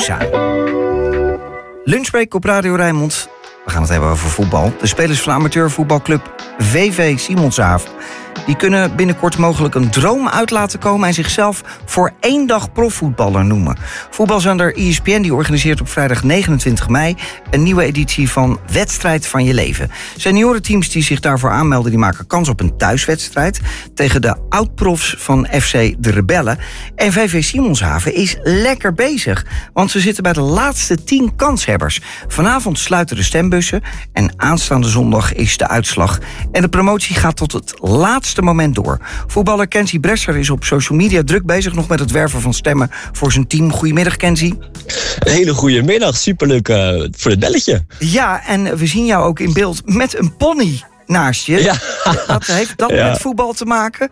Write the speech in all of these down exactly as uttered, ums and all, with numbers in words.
Sosa. Lunchbreak op Radio Rijnmond. We gaan het hebben over voetbal. De spelers van amateurvoetbalclub V V Simonshaven... die kunnen binnenkort mogelijk een droom uit laten komen... en zichzelf voor één dag profvoetballer noemen. Voetbalzender E S P N die organiseert op vrijdag negenentwintig mei... een nieuwe editie van Wedstrijd van je leven. Seniorenteams die zich daarvoor aanmelden... die maken kans op een thuiswedstrijd... tegen de oud-profs van F C De Rebellen. En V V Simonshaven is lekker bezig... want ze zitten bij de laatste tien kanshebbers. Vanavond sluiten de stembussen... en aanstaande zondag is de uitslag. En de promotie gaat tot het laatste moment door. Voetballer Kenzie Bresser is op social media druk bezig... nog met het werven van stemmen voor zijn team. Goedemiddag, Kenzie. Een hele goede middag. Superleuk uh, voor het belletje. Ja, en we zien jou ook in beeld met een pony naast je. Ja. Wat heeft dat ja. met voetbal te maken?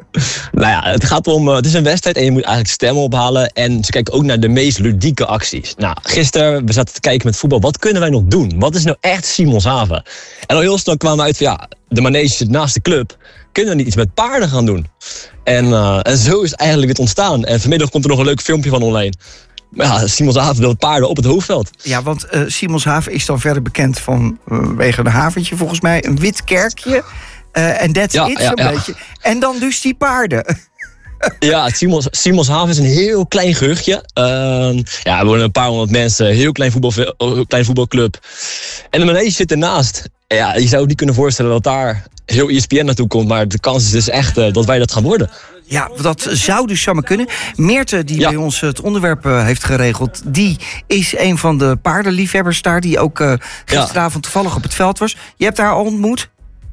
Nou ja, het gaat om, uh, het is een wedstrijd en je moet eigenlijk stemmen ophalen. En ze kijken ook naar de meest ludieke acties. Nou, gisteren, we zaten te kijken met voetbal. Wat kunnen wij nog doen? Wat is nou echt Simonshaven? En al heel snel kwamen we uit van, ja, de manege zit naast de club. Kunnen we niet iets met paarden gaan doen? En, uh, en zo is het eigenlijk dit ontstaan. En vanmiddag komt er nog een leuk filmpje van online. Maar ja, Simonshaven wil paarden op het hoofdveld. Ja, want uh, Simonshaven is dan verder bekend vanwege uh, een haventje volgens mij. Een wit kerkje. Uh, en that's ja, it, ja, zo'n ja. beetje. En dan dus die paarden. Ja, Simons, Simonshaven is een heel klein gehuchtje. Uh, ja, er wonen een paar honderd mensen. Heel klein, voetbal, heel klein voetbalclub. En de manege zit ernaast. Ja, je zou het niet kunnen voorstellen dat daar heel E S P N naartoe komt. Maar de kans is dus echt uh, dat wij dat gaan worden. Ja, dat zou dus zomaar kunnen. Meerte, die ja. bij ons het onderwerp uh, heeft geregeld... die is een van de paardenliefhebbers daar... die ook uh, gisteravond ja. toevallig op het veld was. Je hebt haar al ontmoet?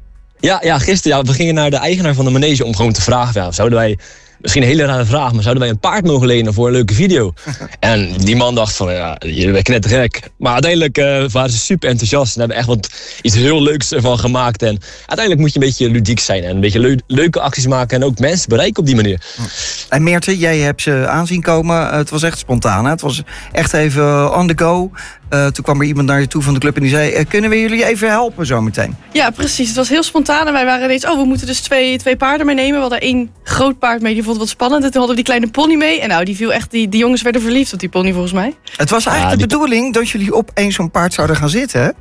Ja, ja, gisteren. Ja, we gingen naar de eigenaar van de manege om gewoon te vragen... Ja, zouden wij, misschien een hele rare vraag... maar zouden wij een paard mogen lenen voor een leuke video? En die man dacht van, ja, jullie bent knettergek. Maar uiteindelijk uh, waren ze super enthousiast... en hebben echt wat, iets heel leuks ervan gemaakt. En uiteindelijk moet je een beetje ludiek zijn... en een beetje leu- leuke acties maken... en ook mensen bereiken op die manier. En Meerte, jij hebt ze aanzien komen. Het was echt spontaan, hè? Het was echt even on the go... Uh, toen kwam er iemand naar je toe van de club en die zei... Uh, kunnen we jullie even helpen zo meteen? Ja, precies. Het was heel spontaan en wij waren ineens... oh, we moeten dus twee, twee paarden meenemen. We hadden één groot paard mee, die vond het wat spannend. En toen hadden we die kleine pony mee. En nou, die viel echt... Die, die jongens werden verliefd op die pony volgens mij. Het was eigenlijk ja, de bedoeling dat jullie op één zo'n paard zouden gaan zitten, hè?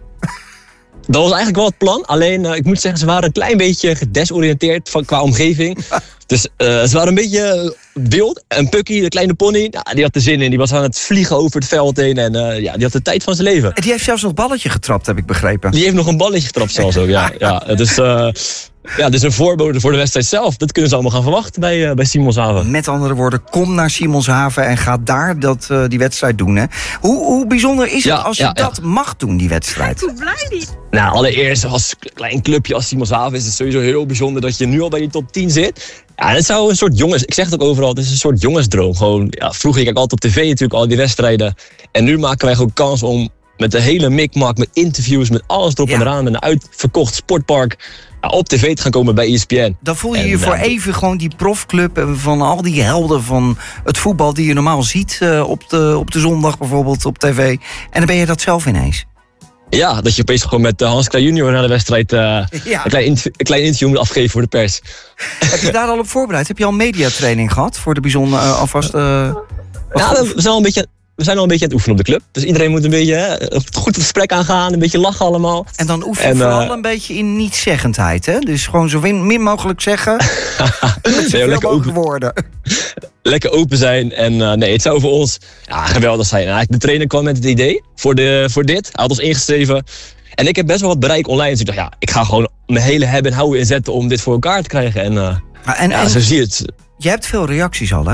Dat was eigenlijk wel het plan. Alleen, uh, ik moet zeggen, ze waren een klein beetje gedesoriënteerd van, qua omgeving. Dus uh, ze waren een beetje wild. En Pucky, de kleine pony, nou, die had er zin in. Die was aan het vliegen over het veld heen. En uh, ja, die had de tijd van zijn leven. En die heeft zelfs nog balletje getrapt, heb ik begrepen. Die heeft nog een balletje getrapt zelfs ook, ja. ja dus... Uh, Ja, dus een voorbode voor de wedstrijd zelf. Dat kunnen ze allemaal gaan verwachten bij, uh, bij Simonshaven. Met andere woorden, kom naar Simonshaven en ga daar dat, uh, die wedstrijd doen. Hè? Hoe, hoe bijzonder is het ja, als je ja, dat ja. mag doen, die wedstrijd? Hoe blij die? Nou, allereerst als klein clubje als Simonshaven is het sowieso heel bijzonder dat je nu al bij die top tien zit. Ja, het zou een soort jongens, ik zeg het ook overal, het is een soort jongensdroom. Gewoon, ja, vroeger kijk ik altijd op tv natuurlijk, al die wedstrijden. En nu maken wij gewoon kans om met de hele mikmak, met interviews, met alles erop ja. en eraan, met een uitverkocht sportpark, ja, op tv te gaan komen bij E S P N. Dan voel je en, je voor uh, even gewoon die profclub van al die helden van het voetbal die je normaal ziet uh, op, de, op de zondag bijvoorbeeld op tv. En dan ben je dat zelf ineens. Ja, dat je opeens gewoon met Hans Klei junior naar de wedstrijd uh, ja. een, klein interv- een klein interview moet afgeven voor de pers. Heb je daar al op voorbereid? Heb je al mediatraining gehad voor de bijzonder uh, alvast? Uh, ja, we zijn al een beetje... We zijn al een beetje aan het oefenen op de club. Dus iedereen moet een beetje hè, goed het gesprek aangaan. Een beetje lachen allemaal. En dan oefen je en, vooral uh, een beetje in niet-zeggendheid. Hè? Dus gewoon zo min mogelijk zeggen. Met zoveel lekker mogelijk open, woorden. Lekker open zijn. En uh, nee, het zou voor ons ja, geweldig zijn. En eigenlijk de trainer kwam met het idee voor, de, voor dit. Hij had ons ingeschreven. En ik heb best wel wat bereik online. Dus ik dacht, ja, ik ga gewoon mijn hele hebben en houden inzetten om dit voor elkaar te krijgen. En, uh, en, ja, en zo zie je het. Je hebt veel reacties al, hè?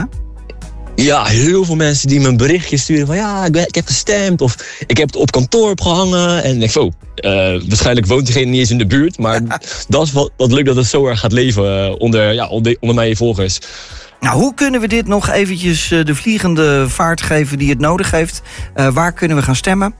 Ja, heel veel mensen die me een berichtje sturen van ja, ik, ik heb gestemd of ik heb het op kantoor opgehangen. En ik denk, oh, uh, waarschijnlijk woont diegene niet eens in de buurt. Maar dat is wat, wat leuk dat het zo erg gaat leven uh, onder, ja, onder, onder mijn volgers. Nou, hoe kunnen we dit nog eventjes uh, de vliegende vaart geven die het nodig heeft? Uh, waar kunnen we gaan stemmen?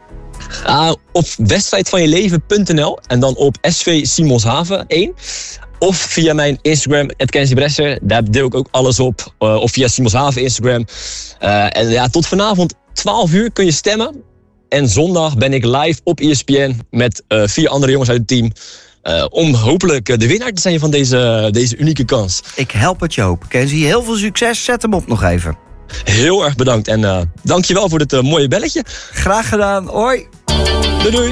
Uh, op wedstrijd van je leven punt n l en dan op S V Simonshaven één. Of via mijn Instagram, at Kenzie Bresser. Daar deel ik ook alles op. Uh, of via Simonshaven Instagram. Uh, en ja, tot vanavond twaalf uur kun je stemmen. En zondag ben ik live op E S P N met uh, vier andere jongens uit het team. Uh, om hopelijk de winnaar te zijn van deze, deze unieke kans. Ik help het je hoop. Kenzie, heel veel succes. Zet hem op nog even. Heel erg bedankt en uh, dankjewel voor dit uh, mooie belletje. Graag gedaan. Hoi. Doei doei.